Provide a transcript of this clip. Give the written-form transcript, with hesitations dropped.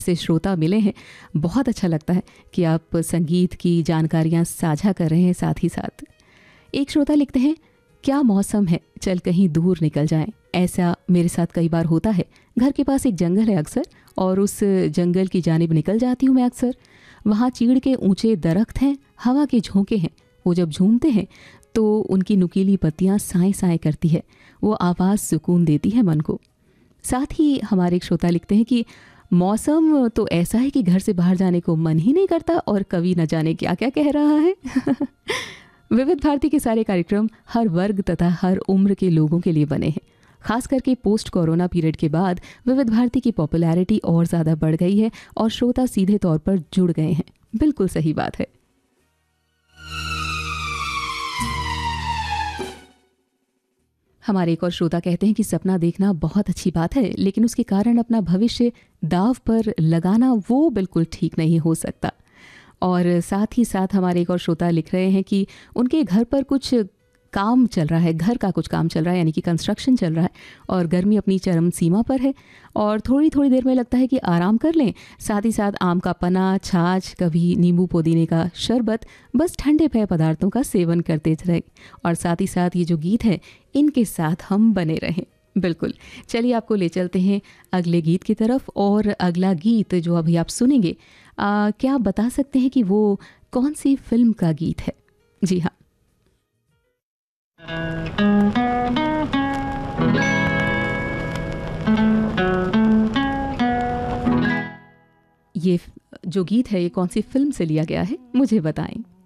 से श्रोता मिले हैं। बहुत अच्छा लगता है कि आप संगीत की जानकारियाँ साझा कर रहे हैं। साथ ही साथ एक श्रोता लिखते हैं, क्या मौसम है, चल कहीं दूर निकल जाएं। ऐसा मेरे साथ कई बार होता है। घर के पास एक जंगल है अक्सर, और उस जंगल की जानिब निकल जाती हूँ मैं अक्सर। वहाँ चीड़ के ऊंचे दरख्त हैं, हवा के झोंके हैं। वो जब झूमते हैं तो उनकी नुकीली पत्तियाँ साएं साएं करती है। वो आवाज़ सुकून देती है मन को। साथ ही हमारे एक श्रोता लिखते हैं कि मौसम तो ऐसा है कि घर से बाहर जाने को मन ही नहीं करता, और कवि न जाने क्या क्या कह रहा है। विविध भारती के सारे कार्यक्रम हर वर्ग तथा हर उम्र के लोगों के लिए बने हैं। खास करके पोस्ट कोरोना पीरियड के बाद विविध भारती की पॉपुलैरिटी और ज़्यादा बढ़ गई है और श्रोता सीधे तौर पर जुड़ गए हैं। बिल्कुल सही बात है। हमारे एक और श्रोता कहते हैं कि सपना देखना बहुत अच्छी बात है, लेकिन उसके कारण अपना भविष्य दांव पर लगाना वो बिल्कुल ठीक नहीं हो सकता। और साथ ही साथ हमारे एक और श्रोता लिख रहे हैं कि उनके घर पर कुछ काम चल रहा है, घर का कुछ काम चल रहा है, यानी कि कंस्ट्रक्शन चल रहा है, और गर्मी अपनी चरम सीमा पर है और थोड़ी थोड़ी देर में लगता है कि आराम कर लें। साथ ही साथ आम का पना, छाछ, कभी नींबू पुदीने का शरबत, बस ठंडे पेय पदार्थों का सेवन करते रहें। और साथ ही साथ ये जो गीत है, इनके साथ हम बने रहें। बिल्कुल, चलिए आपको ले चलते हैं अगले गीत की तरफ। और अगला गीत जो अभी आप सुनेंगे, क्या आप बता सकते हैं कि वो कौन सी फिल्म का गीत है? जी हाँ, ये जो गीत है ये कौन सी फिल्म से लिया गया है, मुझे बताएं।